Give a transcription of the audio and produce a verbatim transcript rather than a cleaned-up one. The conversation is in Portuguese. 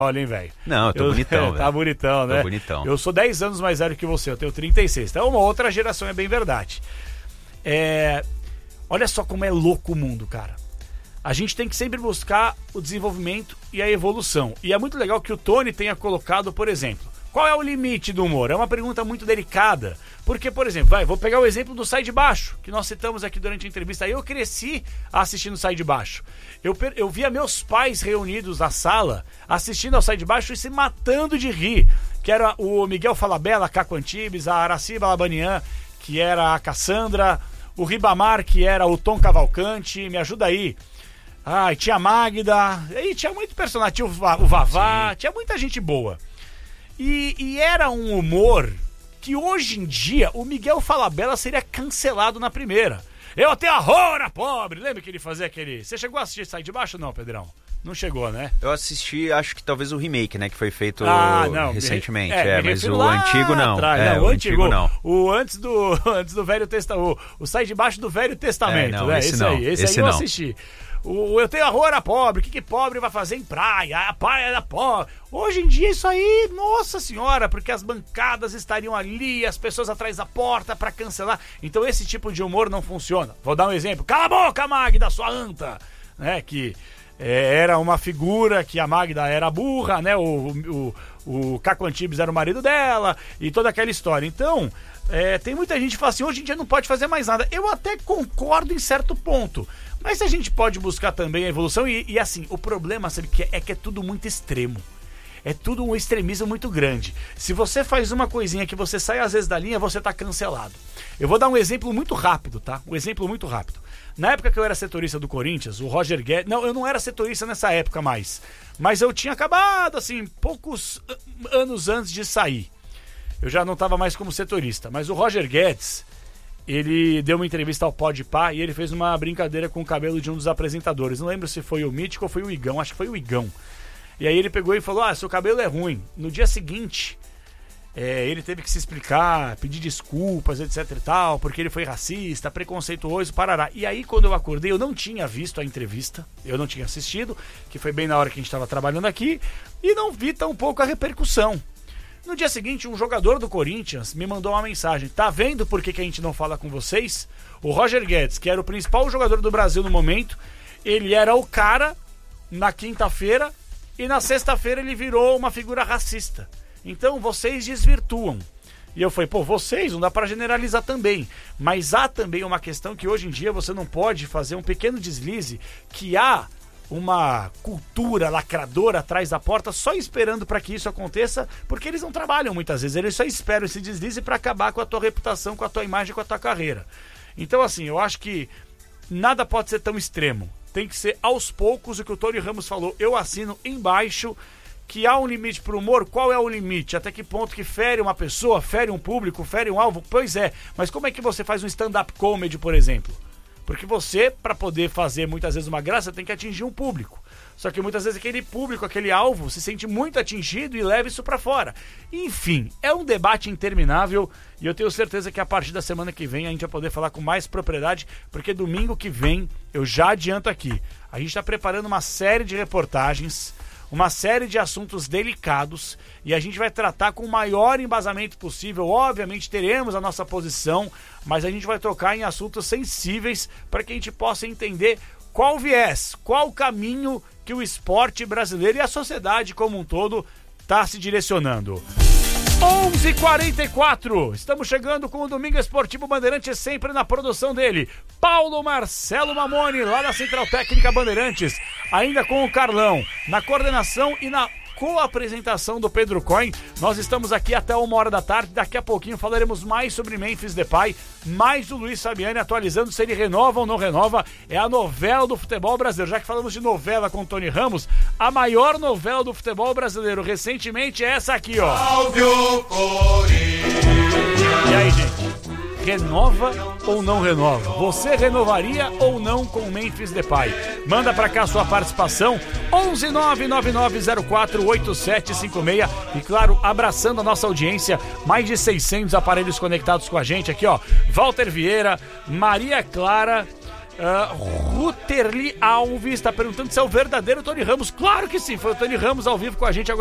Olha, hein, velho. Não, eu tô eu, bonitão, velho. Tá bonitão, né? Tô bonitão. Eu sou dez anos mais velho que você, eu tenho trinta e seis. Então é uma outra geração, é bem verdade. É... Olha só como é louco o mundo, cara. A gente tem que sempre buscar o desenvolvimento e a evolução. E é muito legal que o Tony tenha colocado, por exemplo, qual é o limite do humor? É uma pergunta muito delicada. Porque, por exemplo, vai, vou pegar o exemplo do Sai de Baixo, que nós citamos aqui durante a entrevista. Eu cresci assistindo Sai de Baixo. Eu, eu via meus pais reunidos na sala, assistindo ao Sai de Baixo e se matando de rir. Que era o Miguel Falabella, Caco Antibes, a Araciba Labanian, que era a Cassandra, o Ribamar, que era o Tom Cavalcante, me ajuda aí. Ai, tinha a Magda, e tinha muito personagem, tinha o Vavá, Sim. tinha muita gente boa. E, e era um humor que hoje em dia o Miguel Falabella seria cancelado na primeira. Eu tenho a Rora, pobre! Lembra que ele fazia aquele... Você chegou a assistir Sai de Baixo não, Pedrão? Não chegou, né? Eu assisti, acho que talvez o remake, né? Que foi feito ah, não, recentemente. É, é mas o antigo não. Atrás, é, não. O, o antigo, antigo não. O antes do, antes do Velho Testamento. O, o Sai de Baixo do Velho Testamento, é, não, né? Esse, esse não, aí, esse, esse aí eu não. assisti. O, eu tenho a Rora pobre, o que, que pobre vai fazer em praia? A praia da pobre. Hoje em dia isso aí, nossa senhora, porque as bancadas estariam ali, as pessoas atrás da porta pra cancelar. Então esse tipo de humor não funciona. Vou dar um exemplo. Cala a boca, Magda, sua anta! Né, que é, era uma figura que a Magda era burra, né? O, o, o Caco Antibes era o marido dela e toda aquela história. Então, é, tem muita gente que fala assim, hoje em dia não pode fazer mais nada. Eu até concordo em certo ponto. Mas a gente pode buscar também a evolução e, e assim, o problema, sabe, que é, é que é tudo muito extremo. É tudo um extremismo muito grande. Se você faz uma coisinha que você sai às vezes da linha, você tá cancelado. Eu vou dar um exemplo muito rápido, tá? Um exemplo muito rápido. Na época que eu era setorista do Corinthians, o Roger Guedes... Não, eu não era setorista nessa época mais. Mas eu tinha acabado, assim, poucos anos antes de sair. Eu já não tava mais como setorista. Mas o Roger Guedes... Ele deu uma entrevista ao Podpah e ele fez uma brincadeira com o cabelo de um dos apresentadores. Não lembro se foi o Mítico ou foi o Igão, acho que foi o Igão. E aí ele pegou e falou, ah, seu cabelo é ruim. No dia seguinte, é, ele teve que se explicar, pedir desculpas, etc e tal, porque ele foi racista, preconceituoso, parará. E aí quando eu acordei, eu não tinha visto a entrevista, eu não tinha assistido, que foi bem na hora que a gente estava trabalhando aqui, e não vi tão pouco a repercussão. No dia seguinte, um jogador do Corinthians me mandou uma mensagem. Tá vendo por que, que a gente não fala com vocês? O Roger Guedes, que era o principal jogador do Brasil no momento, ele era o cara na quinta-feira e na sexta-feira ele virou uma figura racista. Então vocês desvirtuam. E eu falei, pô, vocês, não dá pra generalizar também. Mas há também uma questão que hoje em dia você não pode fazer um pequeno deslize, que há uma cultura lacradora atrás da porta só esperando para que isso aconteça, porque eles não trabalham muitas vezes, eles só esperam esse deslize para acabar com a tua reputação, com a tua imagem, com a tua carreira. Então assim, eu acho que nada pode ser tão extremo, tem que ser aos poucos. O que o Tony Ramos falou, eu assino embaixo, que há um limite para o humor. Qual é o limite? Até que ponto que fere uma pessoa, fere um público, fere um alvo? Pois é, mas como é que você faz um stand-up comedy, por exemplo? Porque você, para poder fazer muitas vezes uma graça, tem que atingir um público. Só que muitas vezes aquele público, aquele alvo, se sente muito atingido e leva isso para fora. Enfim, é um debate interminável e eu tenho certeza que a partir da semana que vem a gente vai poder falar com mais propriedade, porque domingo que vem, eu já adianto aqui, a gente está preparando uma série de reportagens, uma série de assuntos delicados e a gente vai tratar com o maior embasamento possível. Obviamente teremos a nossa posição, mas a gente vai tocar em assuntos sensíveis para que a gente possa entender qual viés, qual caminho que o esporte brasileiro e a sociedade como um todo está se direcionando. onze e quarenta e quatro, estamos chegando com o Domingo Esportivo Bandeirantes, sempre na produção dele, Paulo Marcelo Mamoni, lá da Central Técnica Bandeirantes, ainda com o Carlão, na coordenação e na co-apresentação do Pedro Coin. Nós estamos aqui até uma hora da tarde, daqui a pouquinho falaremos mais sobre Memphis Depay, mais do Luiz Fabiani atualizando se ele renova ou não renova. É a novela do futebol brasileiro. Já que falamos de novela com o Tony Ramos, a maior novela do futebol brasileiro recentemente é essa aqui, ó. Salve o Corinthians! E aí, gente? Renova ou não renova? Você renovaria ou não com Memphis Depay? Manda pra cá sua participação, onze nove nove nove zero quatro oito sete cinco seis. E claro, abraçando a nossa audiência, mais de seiscentos aparelhos conectados com a gente aqui, ó. Walter Vieira, Maria Clara, Uh, Ruterli Alves está perguntando se é o verdadeiro Tony Ramos. Claro que sim, foi o Tony Ramos ao vivo com a gente agora.